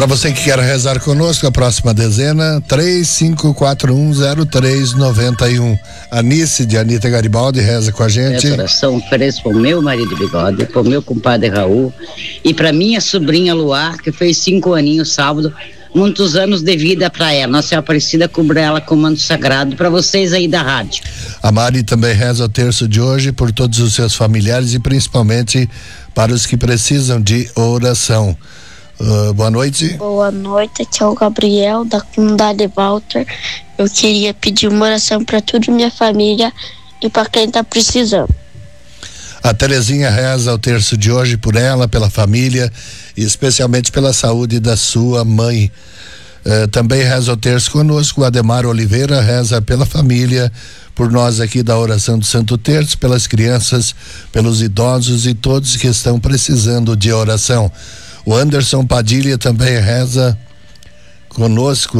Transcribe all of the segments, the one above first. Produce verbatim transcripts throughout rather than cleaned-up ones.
Para você que quer rezar conosco, a próxima dezena, três cinco quatro um zero três nove um. Anice de Anita Garibaldi reza com a gente. Essa oração ofereço para o meu marido Bigode, para o meu compadre Raul e para minha sobrinha Luar, que fez cinco aninhos sábado. Muitos anos de vida para ela. Nossa Senhora Aparecida cubra ela com manto sagrado, para vocês aí da rádio. A Mari também reza o terço de hoje por todos os seus familiares e principalmente para os que precisam de oração. Uh, boa noite. Boa noite, aqui é o Gabriel da comunidade Walter. Eu queria pedir uma oração para toda minha família e para quem está precisando. A Terezinha reza o terço de hoje por ela, pela família e especialmente pela saúde da sua mãe. Uh, também reza o terço conosco. O Ademar Oliveira reza pela família, por nós aqui da oração do Santo Terço, pelas crianças, pelos idosos e todos que estão precisando de oração. O Anderson Padilha também reza conosco,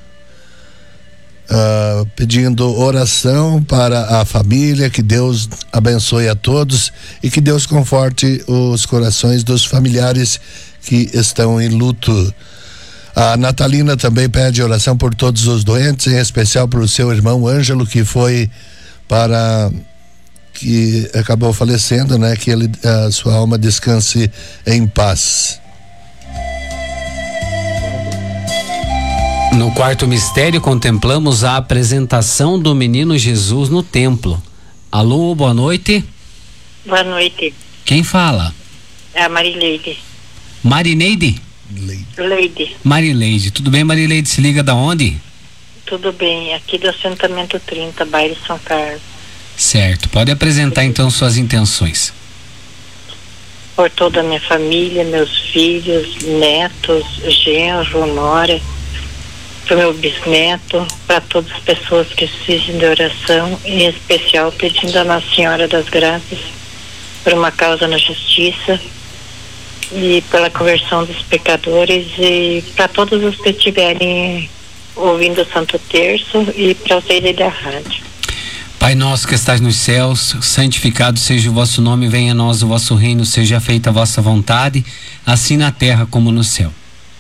uh, pedindo oração para a família, que Deus abençoe a todos e que Deus conforte os corações dos familiares que estão em luto. A Natalina também pede oração por todos os doentes, em especial para o seu irmão Ângelo, que foi para... que acabou falecendo, né? Que ele, a sua alma descanse em paz. No quarto mistério, contemplamos a apresentação do menino Jesus no templo. Alô, boa noite. Boa noite. Quem fala? É a Marileide. Marineide? Leide. Marileide. Tudo bem, Marileide? Se liga da onde? Tudo bem, aqui do assentamento trinta, bairro São Carlos. Certo. Pode apresentar então suas intenções. Por toda a minha família, meus filhos, netos, genro, nora, para o meu bisneto, para todas as pessoas que precisam de oração, em especial pedindo a Nossa Senhora das Graças por uma causa na justiça e pela conversão dos pecadores, e para todos os que estiverem ouvindo o Santo Terço e para vocês aí da rádio. Pai nosso que estás nos céus, santificado seja o vosso nome, venha a nós o vosso reino, seja feita a vossa vontade, assim na terra como no céu.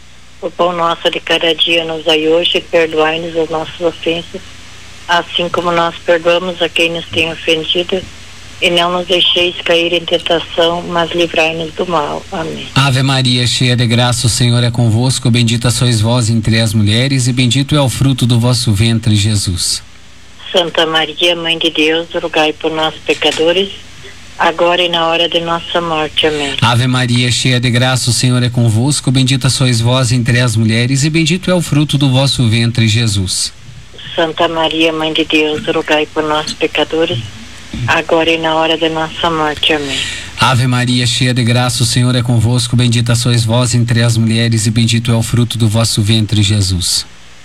O pão nosso de cada dia nos dai hoje, e perdoai-nos as nossas ofensas, assim como nós perdoamos a quem nos tem ofendido, e não nos deixeis cair em tentação, mas livrai-nos do mal. Amém. Ave Maria, cheia de graça, o Senhor é convosco, bendita sois vós entre as mulheres, e bendito é o fruto do vosso ventre, Jesus. Santa Maria, Mãe de Deus, rogai por nós pecadores, agora e na hora de nossa morte. Amém. Ave Maria, cheia de graça, o Senhor é convosco, bendita sois vós entre as mulheres, e bendito é o fruto do vosso ventre, Jesus. Santa Maria, Mãe de Deus, rogai por nós pecadores, agora e na hora de nossa morte. Amém. Ave Maria, cheia de graça, o Senhor é convosco, bendita sois vós entre as mulheres, e bendito é o fruto do vosso ventre, Jesus.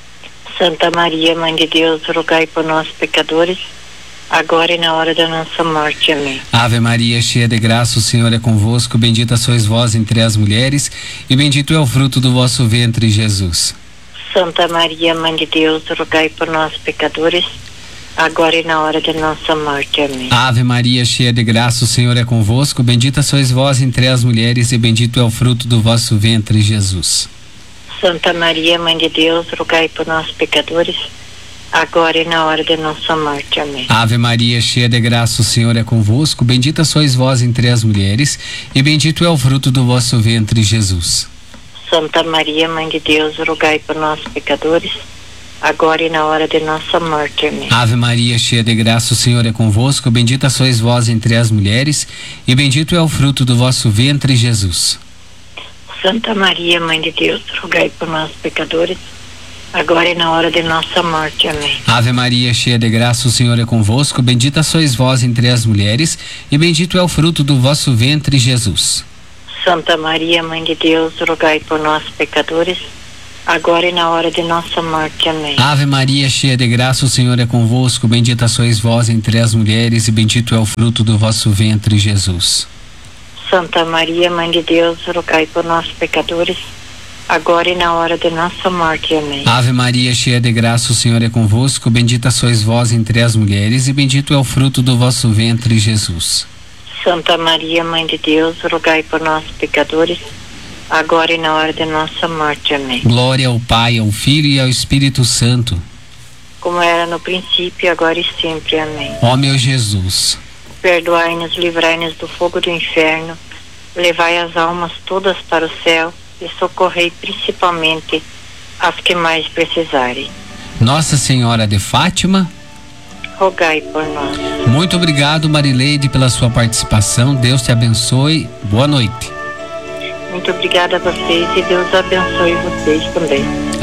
Santa Maria, Mãe de Deus, rogai por nós pecadores, agora e na hora da nossa morte. Amém. Ave Maria, cheia de graça, o Senhor é convosco, bendita sois vós entre as mulheres, e bendito é o fruto do vosso ventre, Jesus. Santa Maria, Mãe de Deus, rogai por nós pecadores, agora e na hora da nossa morte. Amém. Ave Maria, cheia de graça, o Senhor é convosco, bendita sois vós entre as mulheres, e bendito é o fruto do vosso ventre, Jesus. Santa Maria, Mãe de Deus, rogai por nós pecadores, agora e na hora de nossa morte. Amém. Ave Maria, cheia de graça, o Senhor é convosco, bendita sois vós entre as mulheres, e bendito é o fruto do vosso ventre, Jesus. Santa Maria, Mãe de Deus, rogai por nós pecadores, agora e na hora de nossa morte. Amém. Ave Maria, cheia de graça, o Senhor é convosco, bendita sois vós entre as mulheres, e bendito é o fruto do vosso ventre, Jesus. Santa Maria, Mãe de Deus, rogai por nós pecadores, agora e na hora de nossa morte. Amém. Ave Maria, cheia de graça, o Senhor é convosco, bendita sois vós entre as mulheres, e bendito é o fruto do vosso ventre, Jesus. Santa Maria, Mãe de Deus, rogai por nós pecadores, agora e na hora de nossa morte. Amém. Ave Maria, cheia de graça, o Senhor é convosco, bendita sois vós entre as mulheres, e bendito é o fruto do vosso ventre, Jesus. Santa Maria, Mãe de Deus, rogai por nós pecadores, agora e na hora de nossa morte. Amém. Ave Maria, cheia de graça, o Senhor é convosco, bendita sois vós entre as mulheres, e bendito é o fruto do vosso ventre, Jesus. Santa Maria, Mãe de Deus, rogai por nós pecadores, agora e na hora de nossa morte. Amém. Glória ao Pai, ao Filho e ao Espírito Santo, como era no princípio, agora e sempre. Amém. ó meu Jesus, perdoai-nos, livrai-nos do fogo do inferno, levai as almas todas para o céu e socorrei principalmente as que mais precisarem. Nossa Senhora de Fátima, rogai por nós. Muito obrigado, Marileide, pela sua participação. Deus te abençoe. Boa noite. Muito obrigada a vocês e Deus abençoe vocês também.